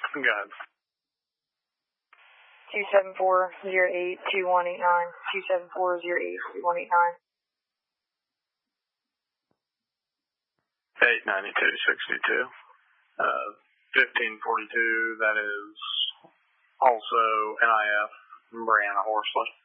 Go ahead. 274-08-2189. 274-08-2189. 892-62. 1542, that is also NIF, Brianna Horsley.